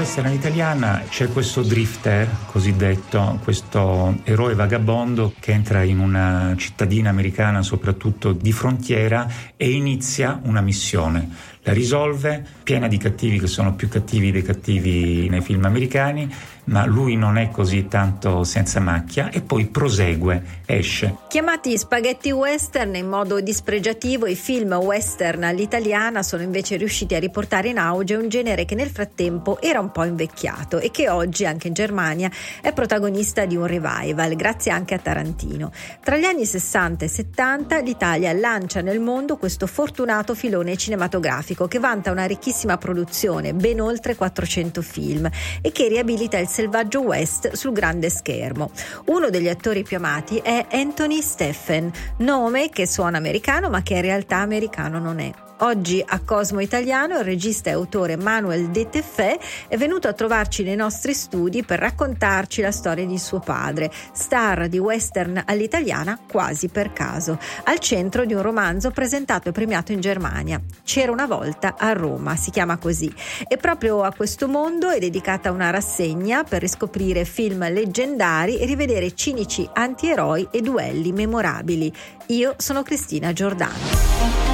western all'italiana c'è questo drifter cosiddetto, questo eroe vagabondo che entra in una cittadina americana, soprattutto di frontiera, e inizia una missione. La risolve, piena di cattivi che sono più cattivi dei cattivi nei film americani, ma lui non è così tanto senza macchia, e poi prosegue, esce. Chiamati spaghetti western in modo dispregiativo, i film western all'italiana sono invece riusciti a riportare in auge un genere che nel frattempo era un po' invecchiato e che oggi anche in Germania è protagonista di un revival, grazie anche a Tarantino. Tra gli anni 60 e 70 l'Italia lancia nel mondo questo fortunato filone cinematografico che vanta una ricchissima produzione, ben oltre 400 film, e che riabilita il selvaggio West sul grande schermo. Uno degli attori più amati è Anthony Steffen, nome che suona americano ma che in realtà americano non è. Oggi a Cosmo Italiano il regista e autore Manuel De Teffè è venuto a trovarci nei nostri studi per raccontarci la storia di suo padre, star di western all'italiana quasi per caso, al centro di un romanzo presentato e premiato in Germania. C'era una volta a Roma, si chiama così. E proprio a questo mondo è dedicata una rassegna per riscoprire film leggendari e rivedere cinici antieroi e duelli memorabili. Io sono Cristina Giordano.